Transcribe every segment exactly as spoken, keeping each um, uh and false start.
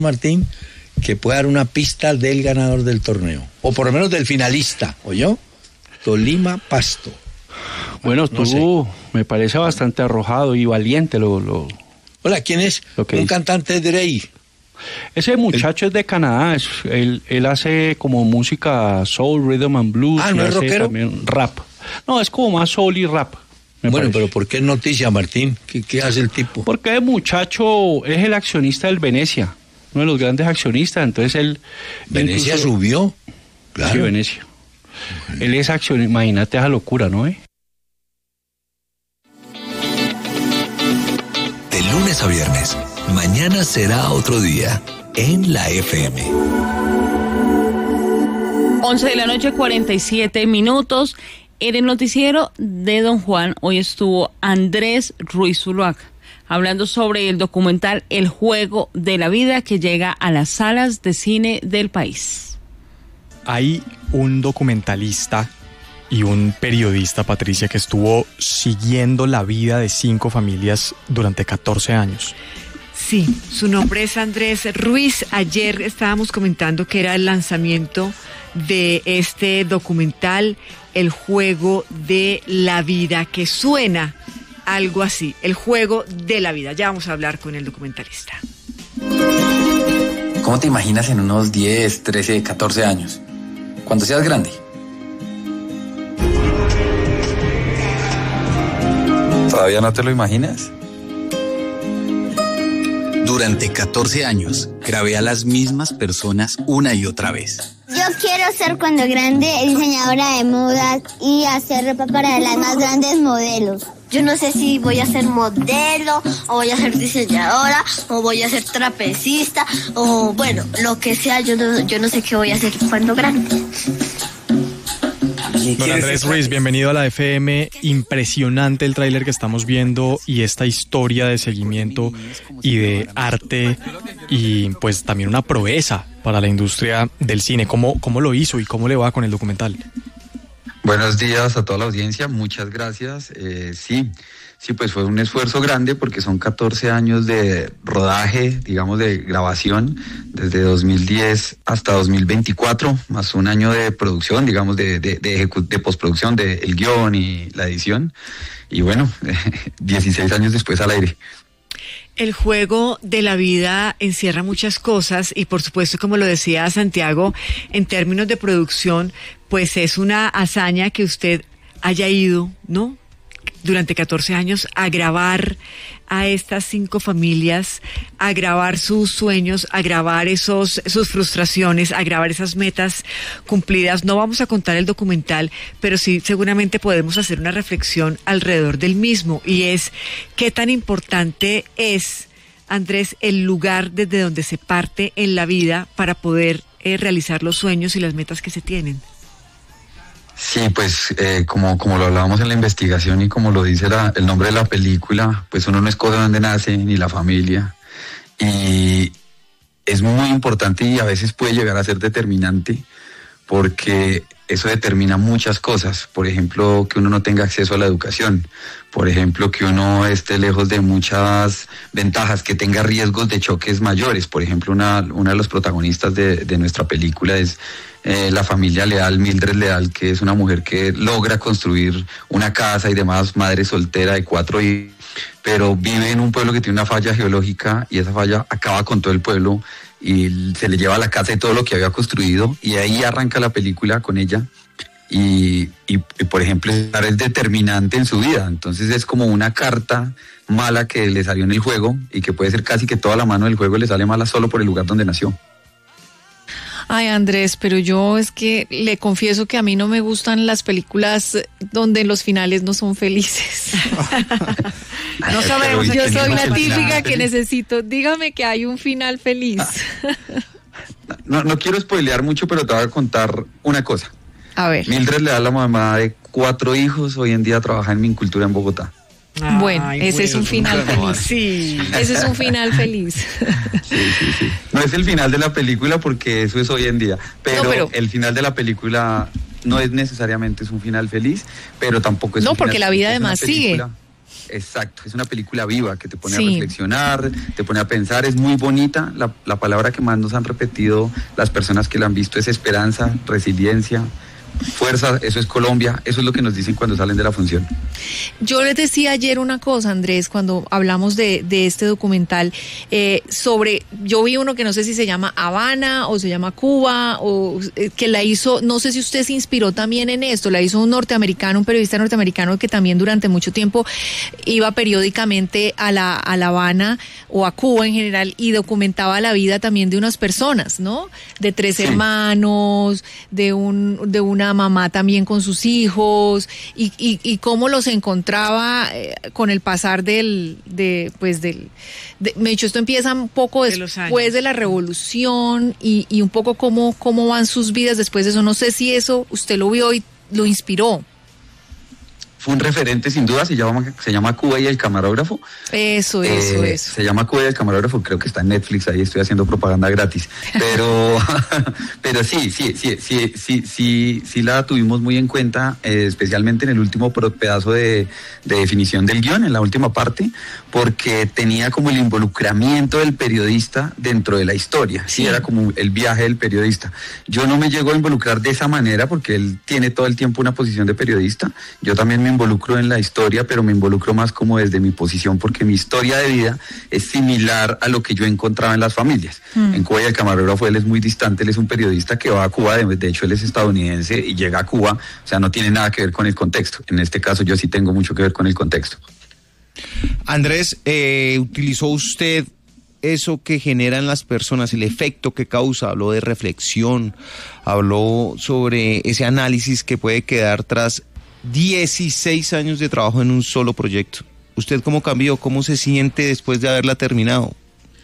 Martín, que pueda dar una pista del ganador del torneo, o por lo menos del finalista, ¿oyó? Tolima Pasto. Bueno, tú no sé. Me parece bastante arrojado y valiente lo... lo Hola, ¿quién es? Un dice. Cantante de Drey. Ese muchacho el... es de Canadá, es, él, él hace como música soul, rhythm and blues. Ah, ¿no y es hace rockero? También rap. No, es como más soul y rap. Bueno, parece. Pero ¿por qué es noticia, Martín? ¿Qué, qué hace el tipo? Porque el muchacho es el accionista del Venecia, uno de los grandes accionistas, entonces él... ¿Venecia incluso... subió? Claro. Sí, Venecia. Uh-huh. Él es accionista, imagínate esa locura, ¿no? ¿Eh? De lunes a viernes, mañana será otro día en la F M. once de la noche, cuarenta y siete minutos. En el noticiero de Don Juan, hoy estuvo Andrés Ruiz Zuluaga, hablando sobre el documental El Juego de la Vida, que llega a las salas de cine del país. Hay un documentalista y un periodista, Patricia, que estuvo siguiendo la vida de cinco familias durante catorce años. Sí, su nombre es Andrés Ruiz. Ayer estábamos comentando que era el lanzamiento de este documental, El Juego de la Vida, que suena algo así, El Juego de la Vida. Ya vamos a hablar con el documentalista. ¿Cómo te imaginas en unos diez, trece, catorce años? Cuando seas grande. ¿Todavía no te lo imaginas? Durante catorce años, grabé a las mismas personas una y otra vez. Yo quiero ser cuando grande diseñadora de modas y hacer ropa para las más grandes modelos. Yo no sé si voy a ser modelo, o voy a ser diseñadora, o voy a ser trapecista, o bueno, lo que sea, yo no, yo no sé qué voy a hacer cuando grande. Don Andrés Ruiz, bienvenido a la F M. Impresionante el tráiler que estamos viendo y esta historia de seguimiento y de arte y pues también una proeza para la industria del cine. ¿Cómo, cómo lo hizo y cómo le va con el documental? Buenos días a toda la audiencia, muchas gracias. Eh, sí, sí, pues fue un esfuerzo grande porque son catorce años de rodaje, digamos, de grabación, desde dos mil diez hasta dos mil veinticuatro, más un año de producción, digamos, de, de, de, ejecu- de postproducción, del guión y la edición, y bueno, dieciséis años después al aire. El Juego de la Vida encierra muchas cosas y por supuesto, como lo decía Santiago, en términos de producción, pues es una hazaña que usted haya ido, ¿no?, durante catorce años a grabar a estas cinco familias, a grabar sus sueños, a grabar esos, sus frustraciones, a grabar esas metas cumplidas. No vamos a contar el documental, pero sí seguramente podemos hacer una reflexión alrededor del mismo, y es qué tan importante es, Andrés, el lugar desde donde se parte en la vida para poder eh, realizar los sueños y las metas que se tienen. Sí, pues eh, como, como lo hablábamos en la investigación y como lo dice la, el nombre de la película, pues uno no escoge dónde nace ni la familia, y es muy importante y a veces puede llegar a ser determinante porque eso determina muchas cosas. Por ejemplo, que uno no tenga acceso a la educación, por ejemplo, que uno esté lejos de muchas ventajas, que tenga riesgos de choques mayores. Por ejemplo, una, una de los protagonistas de, de nuestra película es Eh, la familia Leal, Mildred Leal, que es una mujer que logra construir una casa y demás, madre soltera de cuatro hijos, pero vive en un pueblo que tiene una falla geológica y esa falla acaba con todo el pueblo y se le lleva la casa y todo lo que había construido, y ahí arranca la película con ella. Y, y, y por ejemplo, estar es determinante en su vida, entonces es como una carta mala que le salió en el juego y que puede ser casi que toda la mano del juego le sale mala solo por el lugar donde nació. Ay, Andrés, pero yo es que le confieso que a mí no me gustan las películas donde los finales no son felices. No sabemos. Yo soy la típica que necesito, dígame que hay un final feliz. No, no quiero spoilear mucho, pero te voy a contar una cosa. A ver. Mildred Leal, la mamá de cuatro hijos, hoy en día trabaja en Mincultura en Bogotá. Bueno, Ay, ese bueno, es un final feliz. Sí. Ese es un final feliz. Sí, sí, sí. No es el final de la película porque eso es hoy en día, pero, no, pero... el final de la película no es necesariamente es un final feliz, pero tampoco es no, un porque final la vida feliz. además sigue. exacto, es una película viva que te pone Sí. a reflexionar, te pone a pensar, es muy bonita. La, la palabra que más nos han repetido las personas que la han visto es esperanza, resiliencia, fuerza. Eso es Colombia, eso es lo que nos dicen cuando salen de la función. Yo les decía ayer una cosa, Andrés, cuando hablamos de, de este documental, eh, sobre, yo vi uno que no sé si se llama Habana o se llama Cuba, o eh, que la hizo, no sé si usted se inspiró también en esto, la hizo un norteamericano, un periodista norteamericano que también durante mucho tiempo iba periódicamente a la, a La Habana o a Cuba en general y documentaba la vida también de unas personas, ¿no? De tres Sí. hermanos, de un, de una mamá también con sus hijos, y, y, y cómo los encontraba eh, con el pasar del, de, pues del, de, me dicho, esto empieza un poco De los después años. de la revolución y, y un poco cómo, cómo van sus vidas después de eso. No sé si eso usted lo vio y lo inspiró. Fue un referente sin duda, se llama, se llama Cuba y el camarógrafo. Eso, eso, Eh, eso. Se llama Cuba y el camarógrafo, creo que está en Netflix, ahí estoy haciendo propaganda gratis. Pero, pero sí, sí, sí, sí, sí, sí, sí la tuvimos muy en cuenta, eh, especialmente en el último pro- pedazo de, de definición del guión, en la última parte, porque tenía como el involucramiento del periodista dentro de la historia. Sí, Sí. era como el viaje del periodista. Yo no me llego a involucrar de esa manera porque él tiene todo el tiempo una posición de periodista. Yo también me involucro en la historia, pero me involucro más como desde mi posición, porque mi historia de vida es similar a lo que yo encontraba en las familias. Mm. En Cuba y el camarógrafo, él es muy distante, él es un periodista que va a Cuba, de, de hecho él es estadounidense y llega a Cuba, o sea, no tiene nada que ver con el contexto. En este caso yo sí tengo mucho que ver con el contexto. Andrés, eh, ¿utilizó usted eso que generan las personas, el efecto que causa? Habló de reflexión, habló sobre ese análisis que puede quedar tras dieciséis años de trabajo en un solo proyecto. ¿Usted cómo cambió? ¿Cómo se siente después de haberla terminado?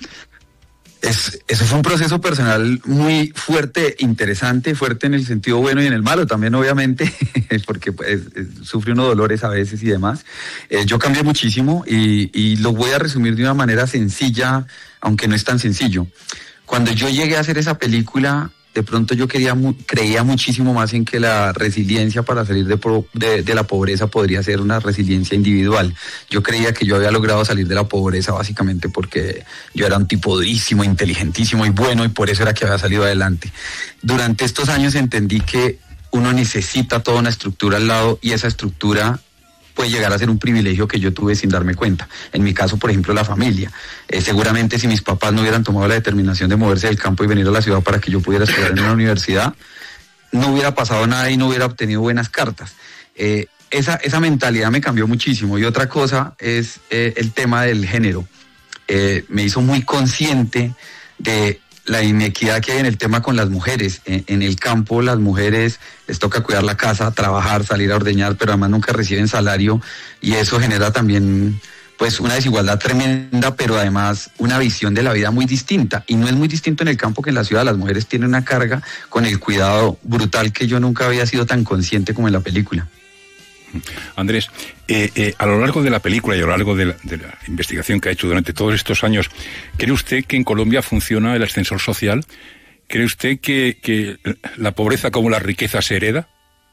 Es, eso fue un proceso personal muy fuerte, interesante, fuerte en el sentido bueno y en el malo también, obviamente, porque pues, sufre unos dolores a veces y demás. Eh, yo cambié muchísimo y, y lo voy a resumir de una manera sencilla, aunque no es tan sencillo. Cuando yo llegué a hacer esa película, de pronto yo quería, mu- creía muchísimo más en que la resiliencia para salir de, pro- de, de la pobreza podría ser una resiliencia individual. Yo creía que yo había logrado salir de la pobreza básicamente porque yo era un tipo durísimo, inteligentísimo y bueno, y por eso era que había salido adelante. Durante estos años entendí que uno necesita toda una estructura al lado y esa estructura puede llegar a ser un privilegio que yo tuve sin darme cuenta. En mi caso, por ejemplo, la familia. Eh, seguramente si mis papás no hubieran tomado la determinación de moverse del campo y venir a la ciudad para que yo pudiera estudiar en una universidad, no hubiera pasado nada y no hubiera obtenido buenas cartas. Eh, esa, esa mentalidad me cambió muchísimo. Y otra cosa es eh, el tema del género. Eh, me hizo muy consciente de la inequidad que hay en el tema con las mujeres. En, en el campo las mujeres les toca cuidar la casa, trabajar, salir a ordeñar, pero además nunca reciben salario y eso genera también pues una desigualdad tremenda, pero además una visión de la vida muy distinta. Y no es muy distinto en el campo que en la ciudad. Las mujeres tienen una carga con el cuidado brutal que yo nunca había sido tan consciente como en la película. Andrés, eh, eh, a lo largo de la película y a lo largo de la, de la investigación que ha hecho durante todos estos años, ¿cree usted que en Colombia funciona el ascensor social? ¿Cree usted que, que la pobreza como la riqueza se hereda?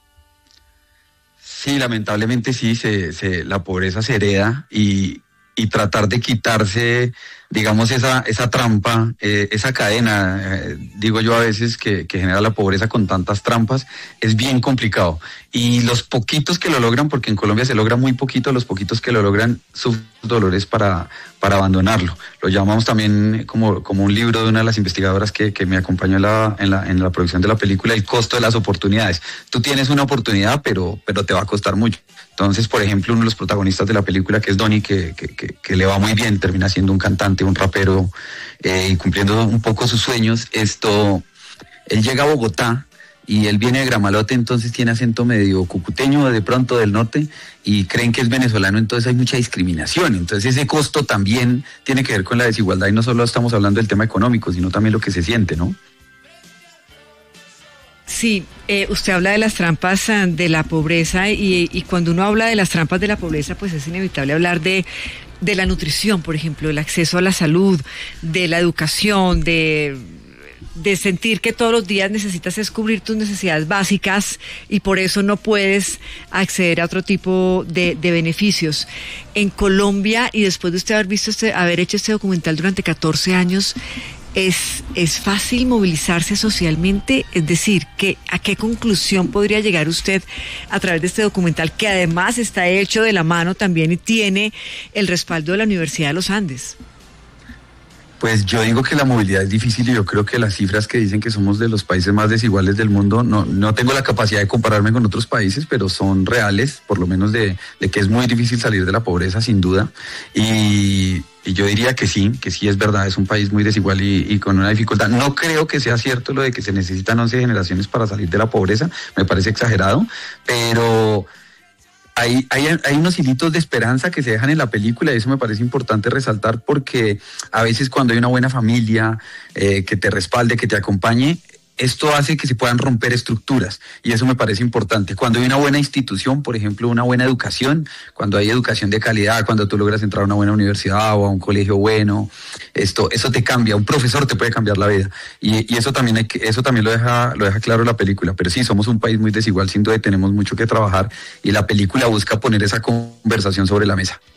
Sí, lamentablemente sí, se, se, la pobreza se hereda y, y tratar de quitarse, digamos, esa, esa trampa, eh, esa cadena, eh, digo yo a veces, que, que genera la pobreza con tantas trampas, es bien complicado. Y los poquitos que lo logran, porque en Colombia se logra muy poquito, los poquitos que lo logran sufren dolores para, para abandonarlo. Lo llamamos también como, como un libro de una de las investigadoras que, que me acompañó en la, en, la, en la producción de la película, El costo de las oportunidades. Tú tienes una oportunidad, pero, pero te va a costar mucho. Entonces, por ejemplo, uno de los protagonistas de la película, que es Donnie, que, que, que, que le va muy bien, termina siendo un cantante, un rapero, eh, y cumpliendo un poco sus sueños. Esto, él llega a Bogotá y él viene de Gramalote, entonces tiene acento medio cucuteño de pronto del norte y creen que es venezolano, entonces hay mucha discriminación. Entonces ese costo también tiene que ver con la desigualdad y no solo estamos hablando del tema económico, sino también lo que se siente, ¿no? Sí, eh, usted habla de las trampas eh, de la pobreza y, y cuando uno habla de las trampas de la pobreza, pues es inevitable hablar de, de la nutrición, por ejemplo, el acceso a la salud, de la educación, de de sentir que todos los días necesitas descubrir tus necesidades básicas y por eso no puedes acceder a otro tipo de, de beneficios. En Colombia, y después de usted haber visto este, haber hecho este documental durante catorce años, ¿es, es fácil movilizarse socialmente? Es decir, ¿qué, ¿a qué conclusión podría llegar usted a través de este documental, que además está hecho de la mano también y tiene el respaldo de la Universidad de los Andes? Pues yo digo que la movilidad es difícil y yo creo que las cifras que dicen que somos de los países más desiguales del mundo, no, no tengo la capacidad de compararme con otros países, pero son reales, por lo menos de, de que es muy difícil salir de la pobreza, sin duda. Y, y yo diría que sí, que sí es verdad, es un país muy desigual y, y con una dificultad. No creo que sea cierto lo de que se necesitan once generaciones para salir de la pobreza, me parece exagerado, pero... Hay, hay, hay unos hilitos de esperanza que se dejan en la película y eso me parece importante resaltar porque a veces cuando hay una buena familia eh, que te respalde, que te acompañe, esto hace que se puedan romper estructuras y eso me parece importante. Cuando hay una buena institución, por ejemplo, una buena educación, cuando hay educación de calidad, cuando tú logras entrar a una buena universidad o a un colegio bueno, esto, eso te cambia. Un profesor te puede cambiar la vida y, y eso también hay que, eso también lo deja, lo deja claro la película. Pero sí, somos un país muy desigual, sin duda, y tenemos mucho que trabajar y la película busca poner esa conversación sobre la mesa.